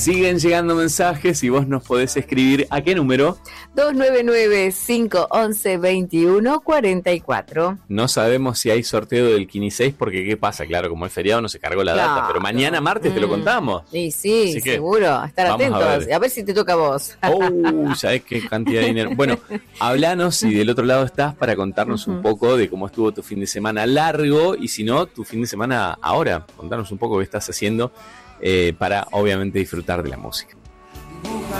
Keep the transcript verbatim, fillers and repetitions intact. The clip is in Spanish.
Siguen llegando mensajes y vos nos podés escribir ¿a qué número? dos nueve nueve, cinco once, veintiuno cuarenta y cuatro. No sabemos si hay sorteo del Kini seis porque ¿qué pasa? Claro, como es feriado no se cargó la Claro. data, pero mañana martes mm. te lo contamos. Sí, sí, Así que seguro. Estar atentos. A ver. a ver si te toca a vos. Oh, ¿sabés qué cantidad de dinero? Bueno, hablanos si del otro lado estás para contarnos uh-huh. un poco de cómo estuvo tu fin de semana largo y si no, tu fin de semana ahora. Contarnos un poco qué estás haciendo eh, para obviamente disfrutar de la música.